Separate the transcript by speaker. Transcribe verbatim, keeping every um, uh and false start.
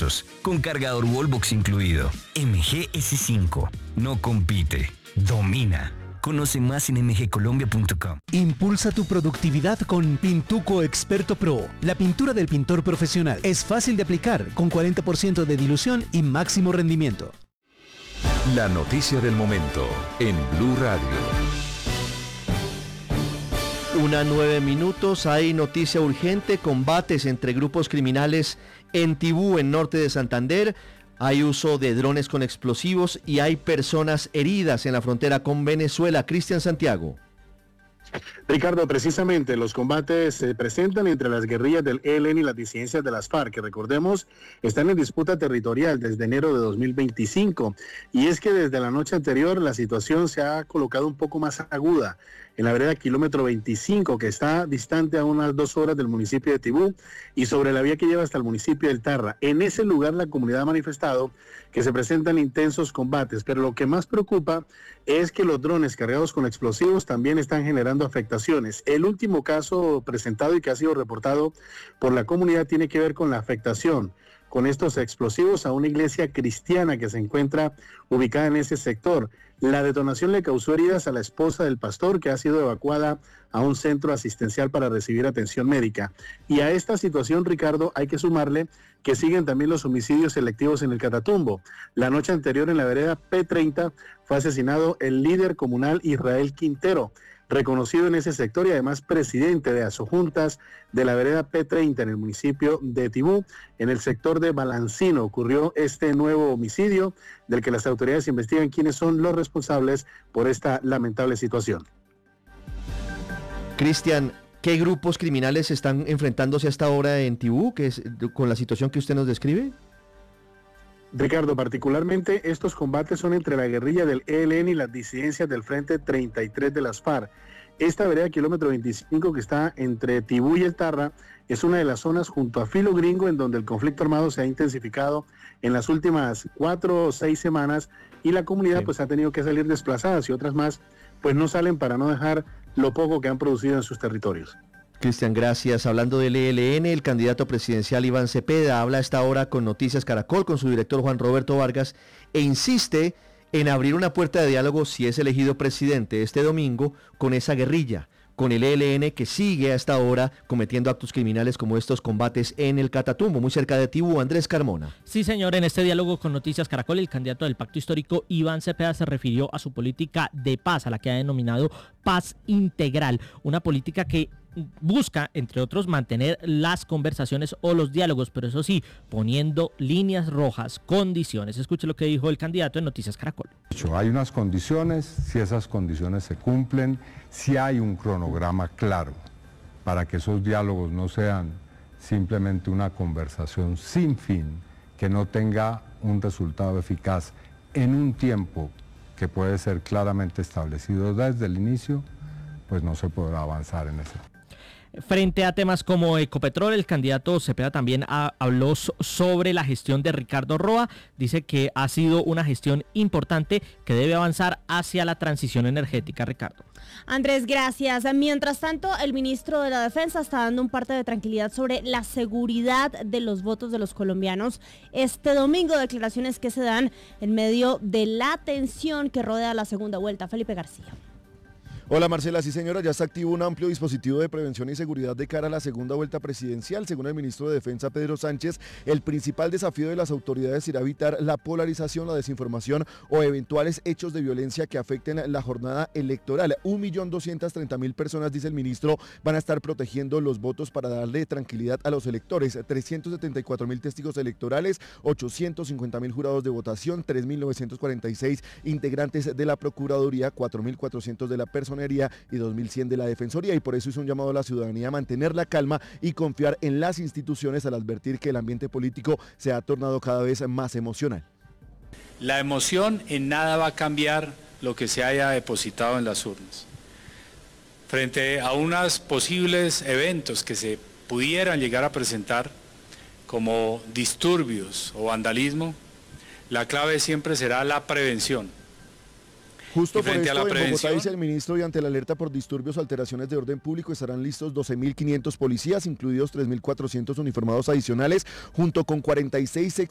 Speaker 1: pesos, con cargador Wallbox incluido. M G S cinco. No compite, domina. Conoce más en m g colombia punto com.
Speaker 2: Impulsa tu productividad con Pintuco Experto Pro. La pintura del pintor profesional es fácil de aplicar, con cuarenta por ciento de dilución y máximo rendimiento.
Speaker 3: La noticia del momento en Blue Radio.
Speaker 4: Una nueve minutos, hay noticia urgente, combates entre grupos criminales en Tibú, en norte de Santander. Hay uso de drones con explosivos y hay personas heridas en la frontera con Venezuela. Cristian Santiago.
Speaker 5: Ricardo, precisamente los combates se presentan entre las guerrillas del E L N y las disidencias de las FARC, que recordemos están en disputa territorial desde enero de dos mil veinticinco. Y es que desde la noche anterior la situación se ha colocado un poco más aguda en la vereda kilómetro veinticinco, que está distante a unas dos horas del municipio de Tibú y sobre la vía que lleva hasta el municipio del Tarra. En ese lugar la comunidad ha manifestado que se presentan intensos combates, pero lo que más preocupa es que los drones cargados con explosivos también están generando afectaciones. El último caso presentado y que ha sido reportado por la comunidad tiene que ver con la afectación con estos explosivos a una iglesia cristiana que se encuentra ubicada en ese sector. La detonación le causó heridas a la esposa del pastor, que ha sido evacuada a un centro asistencial para recibir atención médica. Y a esta situación, Ricardo, hay que sumarle que siguen también los homicidios selectivos en el Catatumbo. La noche anterior, en la vereda P treinta, fue asesinado el líder comunal Israel Quintero, reconocido en ese sector y además presidente de asojuntas de la vereda P treinta en el municipio de Tibú. En el sector de Balancino ocurrió este nuevo homicidio, del que las autoridades investigan quiénes son los responsables por esta lamentable situación.
Speaker 4: Cristian, ¿qué grupos criminales están enfrentándose hasta ahora en Tibú, que es con la situación que usted nos describe?
Speaker 5: Ricardo, particularmente estos combates son entre la guerrilla del E L N y las disidencias del Frente treinta y tres de las FARC. Esta vereda kilómetro veinticinco, que está entre Tibú y el Tarra, es una de las zonas junto a Filo Gringo en donde el conflicto armado se ha intensificado en las últimas cuatro o seis semanas y la comunidad sí. pues ha tenido que salir desplazada, y otras más pues no salen para no dejar lo poco que han producido en sus territorios.
Speaker 4: Cristian, gracias. Hablando del E L N, el candidato presidencial Iván Cepeda habla a esta hora con Noticias Caracol, con su director Juan Roberto Vargas, e insiste en abrir una puerta de diálogo si es elegido presidente este domingo con esa guerrilla, con el E L N que sigue a esta hora cometiendo actos criminales como estos combates en el Catatumbo, muy cerca de Tibú. Andrés Carmona.
Speaker 6: Sí, señor, en este diálogo con Noticias Caracol, el candidato del Pacto Histórico Iván Cepeda se refirió a su política de paz, a la que ha denominado paz integral, una política que busca, entre otros, mantener las conversaciones o los diálogos, pero eso sí, poniendo líneas rojas, condiciones. Escuche lo que dijo el candidato en Noticias Caracol.
Speaker 7: Hay unas condiciones, si esas condiciones se cumplen, si hay un cronograma claro para que esos diálogos no sean simplemente una conversación sin fin, que no tenga un resultado eficaz en un tiempo que puede ser claramente establecido desde el inicio, pues no se podrá avanzar en eso.
Speaker 6: Frente a temas como Ecopetrol, el candidato Cepeda también ha, habló so, sobre la gestión de Ricardo Roa. Dice que ha sido una gestión importante que debe avanzar hacia la transición energética. Ricardo.
Speaker 8: Andrés, gracias. Mientras tanto, el ministro de la Defensa está dando un parte de tranquilidad sobre la seguridad de los votos de los colombianos. Este domingo, declaraciones que se dan en medio de la tensión que rodea la segunda vuelta. Felipe García.
Speaker 9: Hola Marcela, sí señora, ya está activo un amplio dispositivo de prevención y seguridad de cara a la segunda vuelta presidencial. Según el ministro de Defensa Pedro Sánchez, el principal desafío de las autoridades será evitar la polarización, la desinformación o eventuales hechos de violencia que afecten la jornada electoral. un millón doscientas treinta mil personas, dice el ministro, van a estar protegiendo los votos para darle tranquilidad a los electores. trescientos setenta y cuatro mil testigos electorales, ochocientos cincuenta mil jurados de votación, tres mil novecientos cuarenta y seis integrantes de la Procuraduría, cuatro mil cuatrocientos de la Personería y dos mil cien de la Defensoría, y por eso hizo un llamado a la ciudadanía a mantener la calma y confiar en las instituciones al advertir que el ambiente político se ha tornado cada vez más emocional.
Speaker 10: La emoción en nada va a cambiar lo que se haya depositado en las urnas. Frente a unos posibles eventos que se pudieran llegar a presentar como disturbios o vandalismo, la clave siempre será la prevención.
Speaker 9: Justo por esto, en Bogotá, dice el ministro, y ante la alerta por disturbios o alteraciones de orden público, estarán listos doce mil quinientos policías, incluidos tres mil cuatrocientos uniformados adicionales, junto con cuarenta y seis